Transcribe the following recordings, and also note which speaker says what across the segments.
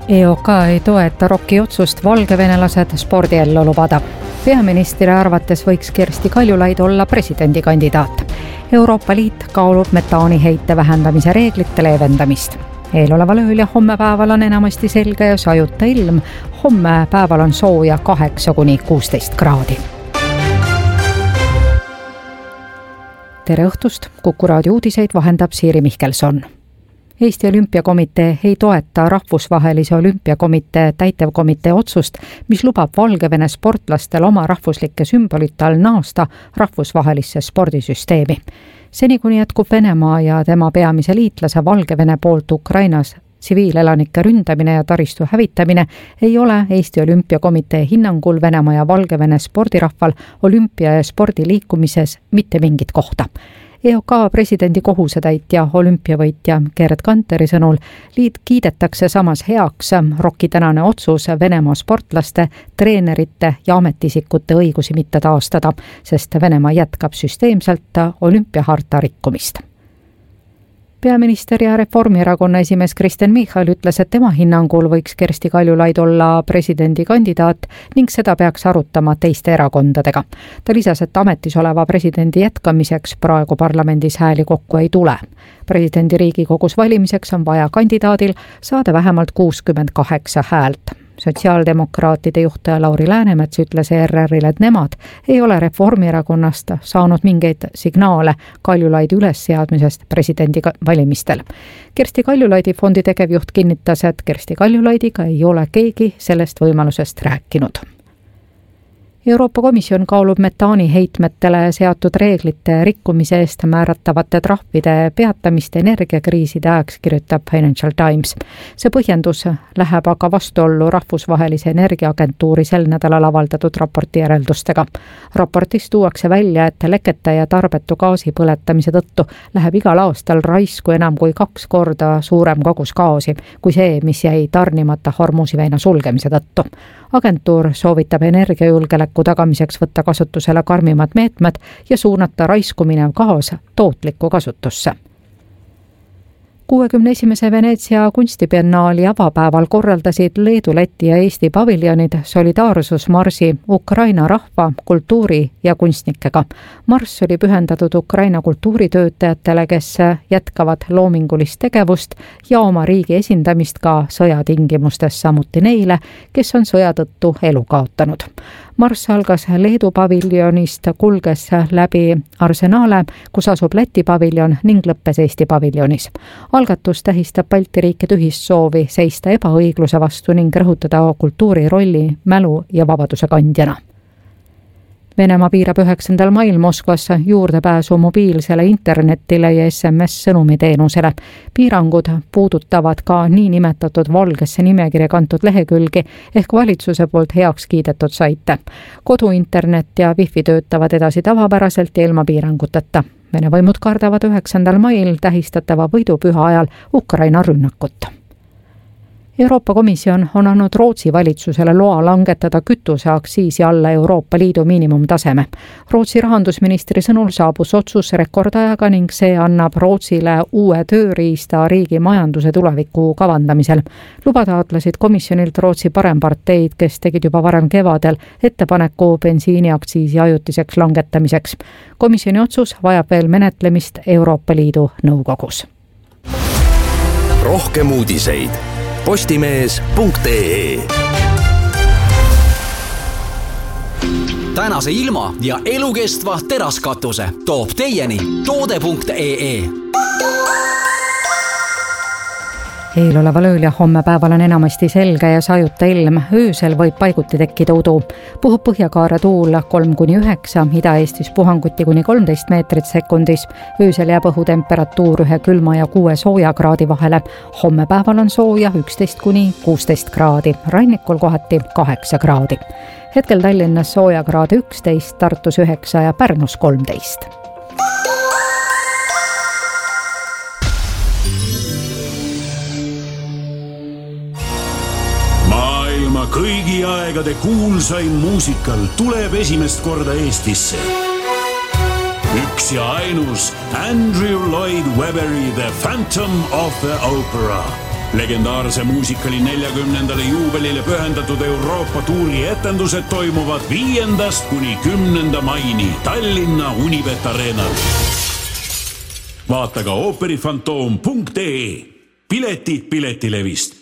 Speaker 1: EOK ei toeta ROK-i otsust valgevenelased spordiellu lubada. Peaministri arvates võiks Kersti Kaljulaid olla presidendikandidaat. Euroopa Liit kaalub metaaniheite vähendamise reeglite leevendamist. Eeloleval ööl ja homme päeval on enamasti selge ja sajuta ilm. Homme päeval on sooja 8–16 kraadi. Tere õhtust, Kuku raadio uudiseid vahendab Siiri Mihkelson. Eesti Olümpiakomitee ei toeta Rahvusvahelise Olümpiakomitee täitevkomitee otsust, mis lubab Valgevene sportlastel oma rahvuslike sümbolite all naasta rahvusvahelisse spordisüsteemi. Seni kuni jätkub Venemaa ja tema peamise liitlase Valgevene poolt Ukrainas tsiviilelanike ründamine ja taristu hävitamine, ei ole Eesti Olümpiakomitee hinnangul Venemaa ja Valgevene spordirahval olümpia- ja spordiliikumises mitte mingit kohta. EOK presidendi kohusetäitja olümpiavõitja Gerd Kanteri sõnul kiidetakse samas heaks ROK-i tänane otsus Venemaa sportlaste, treenerite ja ametiisikute õigusi mitte taastada, sest Venemaa jätkab süsteemselt olümpiaharta rikkumist. Peaminister ja Reformierakonna esimees Kristen Michal ütles, et tema hinnangul võiks Kersti Kaljulaid olla presidendikandidaat ning seda peaks arutama teiste erakondadega. Ta lisas, et ametis oleva presidendi jätkamiseks praegu parlamendis hääli kokku ei tule. Presidendi Riigikogus valimiseks on vaja kandidaadil saada vähemalt 68 häält. Sotsiaaldemokraatide juhtaja Lauri Läänemets ütles ERR-ile, et nemad ei ole Reformierakonnast saanud mingeid signaale Kaljulaidi ülesseadmisest presidendi valimistel. Kersti Kaljulaidi fondi tegevjuht kinnitas, et Kersti Kaljulaidiga ei ole keegi sellest võimalusest rääkinud. Euroopa Komisjon kaalub metaaniheitmetele seatud reeglite rikkumise eest määratavate trahvide peatamist energiakriiside ajaks, kirjutab Financial Times. See põhjendus läheb aga vastuollu Rahvusvahelise Energiaagentuuri sel nädalal avaldatud raporti järeldustega. Raportis tuuakse välja, et lekete ja tarbetu gaasi põletamise tõttu läheb igal aastal raisku enam kui 2 korda suurem kogus gaasi kui see, mis jäi tarnimata Hormuzi väina sulgemise tõttu. Agentuur soovitab energiajulgeoleku tagamiseks võtta kasutusele karmimad meetmed ja suunata raisku minev gaas tootlikku kasutusse. 61. Veneetsia kunstibiennaali avapäeval korraldasid Leedu, Läti ja Eesti paviljonid solidaarsusmarsi Ukraina rahva, kultuuri ja kunstnikega. Marss oli pühendatud Ukraina kultuuritöötajatele, kes jätkavad loomingulist tegevust ja oma riigi esindamist ka sõjatingimustes, samuti neile, kes on sõja tõttu elu kaotanud. Marss algas Leedu paviljonist, kulges läbi Arsenale, kus asub Läti paviljon ning lõppes Eesti paviljonis. Algatus tähistab Balti riikide ühist soovi seista ebaõigluse vastu ning rõhutada kultuuri rolli mälu ja vabaduse kandjana. Venemaa piirab 9. mail Moskvas juurdepääsu mobiilsele internetile ja SMS-sõnumiteenusele. Piirangud puudutavad ka niinimetatud valgesse nimekirja kantud lehekülgi ehk valitsuse poolt heaks kiidetud saite. Koduinternet ja wifi töötavad edasi tavapäraselt ja ilma piiranguteta. Vene võimud kardavad 9. mail tähistatava võidupüha ajal Ukraina rünnakut. Euroopa Komisjon on andnud Rootsi valitsusele loa langetada kütuseaktsiisi alla Euroopa Liidu miinimumtaseme. Rootsi rahandusministri sõnul saabus otsus rekordajaga ning see annab Rootsile uue tööriista riigi majanduse tuleviku kavandamisel. Luba taotlesid komisjonilt Rootsi paremparteid, kes tegid juba varem kevadel ettepaneku bensiiniaktsiisi ajutiseks langetamiseks. Komisjoni otsus vajab veel menetlemist Euroopa Liidu nõukogus.
Speaker 2: Rohkem uudiseid postimees.ee. Tänase ilma ja elukestva teraskatuse toob teieni toode.ee.
Speaker 1: Eeloleval ööl ja homme päeval on enamasti selge ja sajuta ilm. Öösel võib paiguti tekkida udu. Puhub põhjakaare tuul 3–9, Ida-Eestis puhanguti kuni 13 meetrit sekundis. Öösel jääb õhutemperatuur 1 külma ja 6 sooja kraadi vahele. Homme päeval on sooja 11–16 kraadi, rannikul kohati 8 kraadi. Hetkel Tallinnas sooja kraadi 11, Tartus 9 ja Pärnus 13.
Speaker 3: Kõigi aegade kuulsaim muusikal tuleb esimest korda Eestisse. Üks ja ainus Andrew Lloyd Webberi The Phantom of the Opera. Legendaarse muusikali 40. juubelile pühendatud Euroopa tuuri etendused toimuvad 5. kuni 10. maini Tallinna Unibet Arenal. Vaata ka ooperifantoom.ee. Piletid Piletilevist.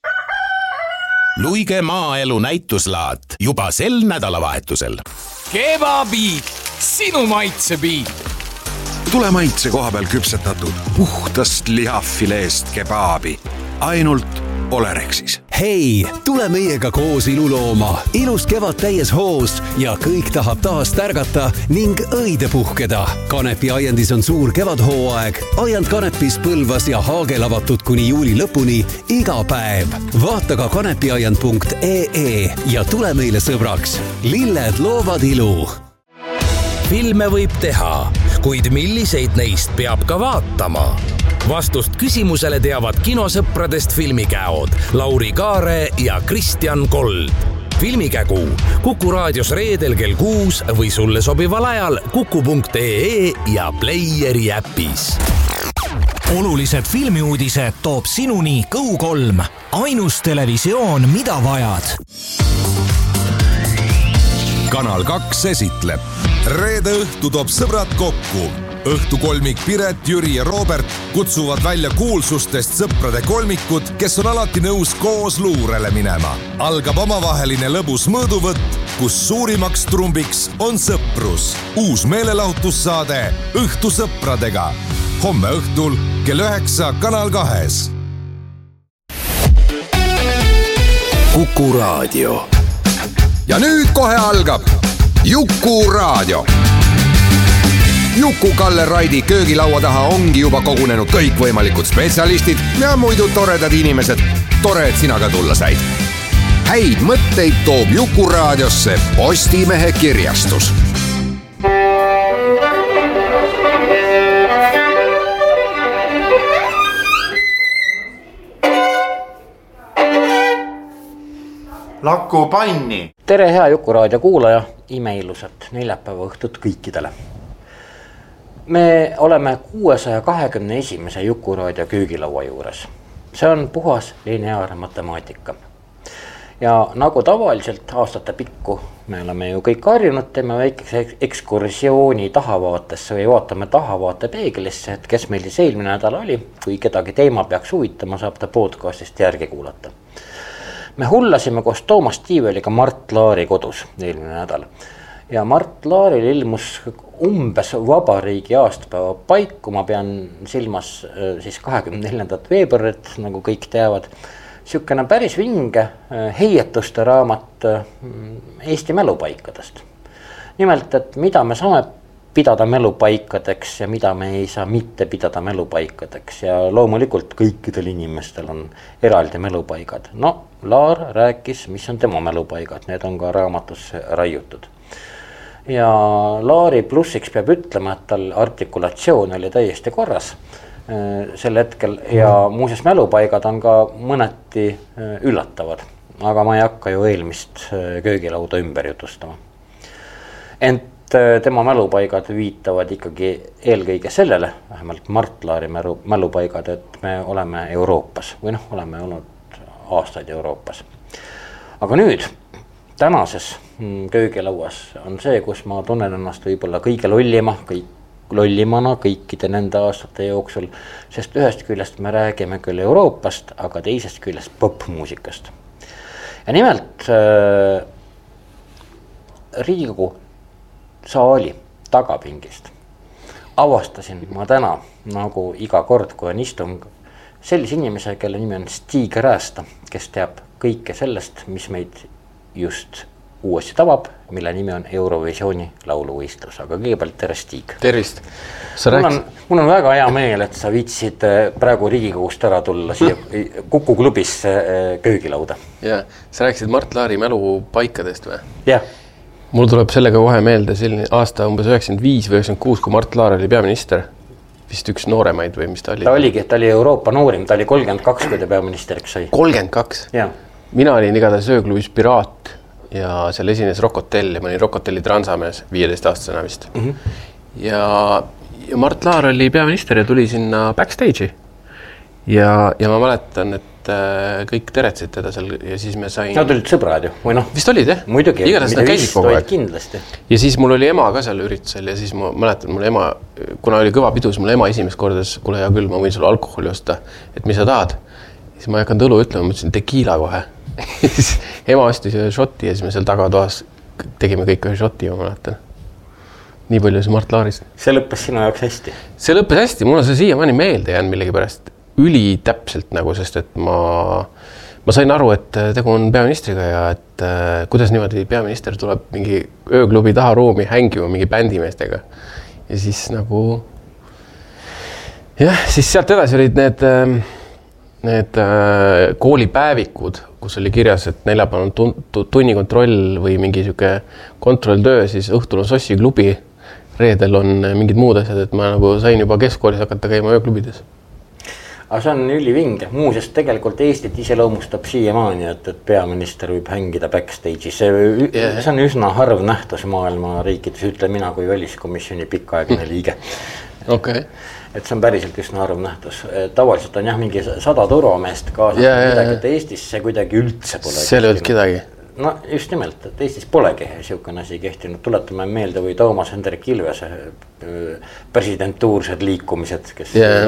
Speaker 4: Luige maaelu näituslaat juba sel nädalavahetusel.
Speaker 5: Kebabiit, sinu maitsebiit.
Speaker 6: Tule maitse koha peal küpsetatud puhtast lihafileest kebaabi. Ainult Olerexis.
Speaker 7: Hei, tule meiega koos ilulooma. Ilus kevad täies hoos ja kõik tahab taas tärgata ning õide puhkeda. Kanepi aiandis on suur kevadhooaeg. Aiand Kanepis Põlvas ja Haagel avatud kuni juuli lõpuni iga päev. Vaata ka kanepiaiand.ee ja tule meile sõbraks. Lilled loovad ilu.
Speaker 8: Filme võib teha, kuid milliseid neist peab ka vaatama? Vastust küsimusele teavad kinosõpradest filmikäod Lauri Kaare ja Kristjan Kold. Filmikägu Kuku raadios reedel kell 6 või sulle sobival ajal kuku.ee ja Playeri äpis.
Speaker 2: Olulised filmiuudised toob sinuni Go3. Ainus televisioon, mida vajad.
Speaker 9: Kanal 2 esitleb. Reede õhtu toob sõbrad kokku. Õhtukolmik Piret, Jüri ja Robert kutsuvad välja kuulsustest sõprade kolmikud, kes on alati nõus koos luurele minema. Algab omavaheline lõbus mõõduvõtt, kus suurimaks trumbiks on sõprus. Uus meelelahutussaade Õhtu sõpradega. Homme õhtul kell 9 Kanal 2.
Speaker 6: Kuku raadio. Ja nüüd kohe algab Juku raadio. Juku-Kalle Raidi köögilaua taha ongi juba kogunenud kõikvõimalikud spetsialistid ja muidu toredad inimesed. Tore, et sina ka tulla said. Häid mõtteid toob Juku raadiosse Postimehe kirjastus.
Speaker 10: Lakku panni!
Speaker 11: Tere hea Juku raadio kuulaja, imeilusat neljapäeva õhtut kõikidele. Me oleme 621. Juku raadio köögilaua juures. See on puhas lineaarne matemaatika. Ja nagu tavaliselt aastate pikku me oleme ju kõik harjunud, teeme väikese ekskursiooni tahavaatesse või vaatame tahavaate peeglisse, et kes meil siis eelmine nädal oli. Kui kedagi teema peaks huvitama, saab ta podcastist järgi kuulata. Me hullasime koos Toomas Tiiveliga Mart Laari kodus eelmine nädal. Ja Mart Laaril ilmus umbes vabariigi aastapäeva paiku, ma pean silmas siis 24. veebruarit, nagu kõik teavad. Siukene päris vinge heietuste raamat Eesti mälupaikadest. Nimelt, et mida me saame pidada mälupaikadeks ja mida me ei saa mitte pidada mälupaikadeks. Ja loomulikult kõikidel inimestel on eraldi mälupaigad. No, Laar rääkis, mis on tema mälupaigad, need on ka raamatusse raiutud. Ja Laari plussiks peab ütlema, et tal artikulatsioon oli täiesti korras sel hetkel ja muuseas mälupaigad on ka mõneti üllatavad, aga ma ei hakka ju eelmist köögilauda ümber jutustama. Ent tema mälupaigad viitavad ikkagi eelkõige sellele, vähemalt Mart Laari mälupaigad, et me oleme Euroopas või oleme olnud aastaid Euroopas. Aga nüüd tänases köögilauas on see, kus ma tunnen ennast võib-olla kõige lollimana kõikide nende aastate jooksul, sest ühest küljest me räägime küll Euroopast, aga teisest küljest popmuusikast. Ja nimelt Riigikogu saali tagapingist avastasin ma täna, nagu iga kord, kui on istung, sellise inimese, kelle nimi on Stig Räästa, kes teab kõike sellest, mis meid just uuesti tabab, mille nimi on Eurovisiooni lauluvõistlus. Aga kõigepealt tere Stig.
Speaker 12: Tervist.
Speaker 11: Mul on väga hea meel, et sa viitsid praegu Riigikogust ära tulla siia Kuku klubis köögilauda.
Speaker 12: Ja, sa rääkisid Mart Laari mälupaikadest või?
Speaker 11: Jah.
Speaker 12: Mul tuleb sellega kohe meelde selline aasta umbes 95 või 96, kui Mart Laar oli peaminister. Vist üks nooremaid või mis ta oli?
Speaker 11: Ta oli Euroopa noorim, ta oli 32, kui ta peaministeriks sai.
Speaker 12: 32?
Speaker 11: Jah.
Speaker 12: Mina olin igatahes ööklubis Piraat ja seal esines Rock Hotel ja ma olin Rock Hotelli transamees 15-aastasena vist. Ja Mart Laar oli peaminister ja tuli sinna backstage'i. Ja ma mäletan, et kõik teretsid teda seal ja siis me sain...
Speaker 11: Nad olid sõbrad ju, või noh?
Speaker 12: Vist olid, jah?
Speaker 11: Muidugi,
Speaker 12: igatahes nad käisid kogu aeg.
Speaker 11: Kindlasti.
Speaker 12: Ja siis mul oli ema ka seal üritusel ja siis ma mäletan, mul ema, kuna oli kõva pidu, siis mul ema esimest kordas, kuule hea küll, ma võin sulle alkoholi osta, et mis sa tahad. Siis ma ei hakanud õlu ütlema, ma mõtlesin tekiila kohe. Siis ema ostis šotti ja siis me seal tagatoas tegime kõik ühe šotti, ma mäletan. Nii palju see Mart Laarist.
Speaker 11: See lõppes sinu jaoks hästi?
Speaker 12: See lõppes hästi, mul on see siiamaani meelde jäänud millegi pärast üli täpselt nagu, sest et ma sain aru, et tegu on peaministriga ja et kuidas niimoodi peaminister tuleb mingi ööklubi taha ruumi hängima mingi bändimeestega. Ja siis nagu... Jah, siis sealt edasi olid need koolipäevikud, kus oli kirjas, et neljapäeval on tunnikontroll või mingi siuke kontrolltöö, siis õhtul on Sossi klubi, reedel on mingid muud asjad, et ma nagu sain juba keskkoolis hakata käima ööklubides.
Speaker 11: Aga see on ülivinge. Muuseas, tegelikult Eestit iseloomustab siiamaani, et peaminister võib hängida backstage'is. See on üsna harv nähtus maailma riikides, ütle mina kui väliskomisjoni pikaaegne liige.
Speaker 12: Okay.
Speaker 11: Et see on päriselt üsna harv nähtus. Tavaliselt on jah mingi 100 turvameest kaasas midagi, et Eestis see kuidagi üldse pole.
Speaker 12: Seal ei olnud kedagi.
Speaker 11: No just nimelt, et Eestis polegi siukene asi kehtinud. Tuletame meelde või Toomas Hendrik Ilvese presidentuursed liikumised, kes